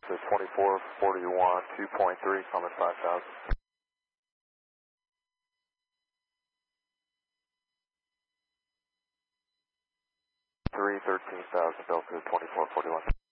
So 2441, 2.3, coming 5,000. 13,000, Delta 2441.